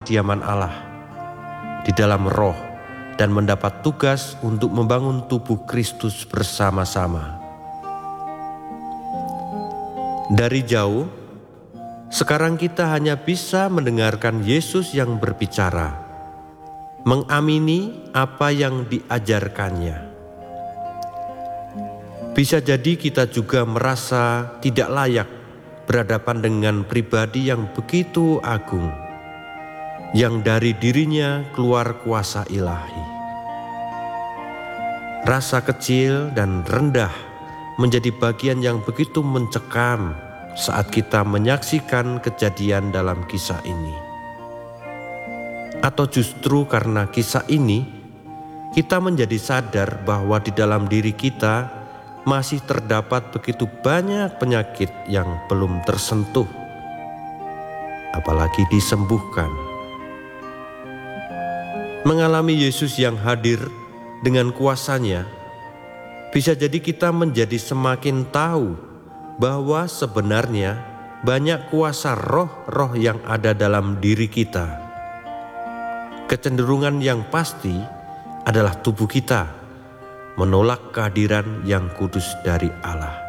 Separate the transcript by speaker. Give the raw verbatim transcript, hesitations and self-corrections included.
Speaker 1: kediaman Allah di dalam roh dan mendapat tugas untuk membangun tubuh Kristus bersama-sama. Dari jauh, sekarang kita hanya bisa mendengarkan Yesus yang berbicara, mengamini apa yang diajarkannya. Bisa jadi kita juga merasa tidak layak berhadapan dengan pribadi yang begitu agung, yang dari dirinya keluar kuasa ilahi. Rasa kecil dan rendah menjadi bagian yang begitu mencekam saat kita menyaksikan kejadian dalam kisah ini. Atau justru karena kisah ini, kita menjadi sadar bahwa di dalam diri kita masih terdapat begitu banyak penyakit yang belum tersentuh, apalagi disembuhkan. Mengalami Yesus yang hadir dengan kuasanya, bisa jadi kita menjadi semakin tahu bahwa sebenarnya banyak kuasa roh-roh yang ada dalam diri kita. Kecenderungan yang pasti adalah tubuh kita menolak kehadiran yang kudus dari Allah.